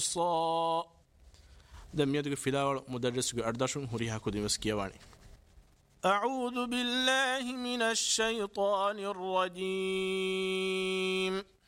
صا دميدك فيلا مدرس أرداشون هريها كودي مسكيواني. أعوذ بالله من الشيطان الرجيم.